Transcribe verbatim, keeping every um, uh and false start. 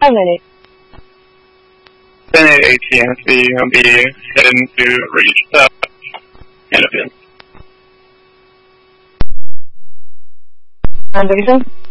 How many? ten at A T M C. I'll be heading to reach the end of it. And division?